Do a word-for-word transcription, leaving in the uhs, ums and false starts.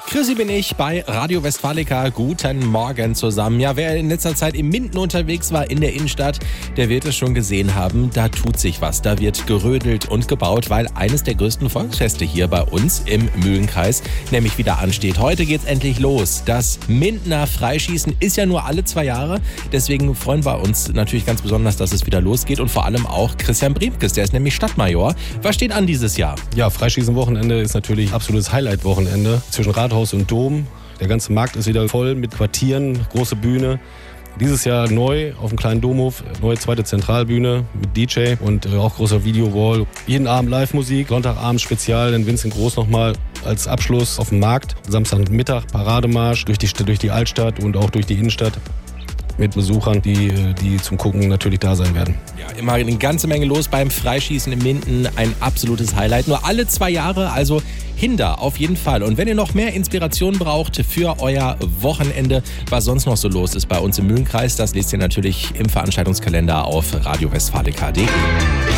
Chrissy bin ich bei Radio Westfalica. Guten Morgen zusammen. Ja, wer in letzter Zeit im Minden unterwegs war in der Innenstadt, der wird es schon gesehen haben. Da tut sich was. Da wird gerödelt und gebaut, weil eines der größten Volksfeste hier bei uns im Mühlenkreis nämlich wieder ansteht. Heute geht's endlich los. Das Mindener Freischießen ist ja nur alle zwei Jahre. Deswegen freuen wir uns natürlich ganz besonders, dass es wieder losgeht. Und vor allem auch Christian Briemkes, der ist nämlich Stadtmajor. Was steht an dieses Jahr? Ja, Freischießen-Wochenende ist natürlich absolutes Highlight-Wochenende zwischen Rathaus und Dom. Der ganze Markt ist wieder voll mit Quartieren, große Bühne. Dieses Jahr neu auf dem kleinen Domhof, neue zweite Zentralbühne mit D J und äh, auch großer Videowall. Jeden Abend Live-Musik, Sonntagabend Spezial, in Vincent Groß nochmal als Abschluss auf dem Markt. Samstagmittag Parademarsch durch die, durch die Altstadt und auch durch die Innenstadt mit Besuchern, die, die zum Gucken natürlich da sein werden. Ja, immer eine ganze Menge los beim Freischießen im Minden. Ein absolutes Highlight. Nur alle zwei Jahre, also Hinder auf jeden Fall. Und wenn ihr noch mehr Inspiration braucht für euer Wochenende, was sonst noch so los ist bei uns im Mühlenkreis, das lest ihr natürlich im Veranstaltungskalender auf radio westfalica punkt de.